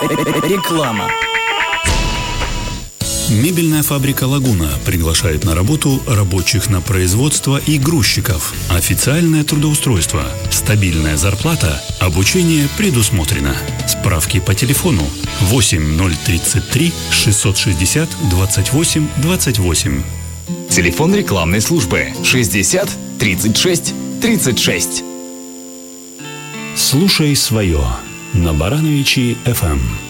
Реклама. Мебельная фабрика «Лагуна» приглашает на работу рабочих на производство и грузчиков. Официальное трудоустройство, стабильная зарплата, обучение предусмотрено. Справки по телефону 8033 660 28 28. Телефон рекламной службы 60 36 36. Слушай свое на Барановичи FM.